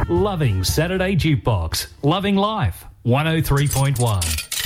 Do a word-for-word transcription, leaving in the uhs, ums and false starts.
Loving Saturday Jukebox. Loving Life. one oh three point one.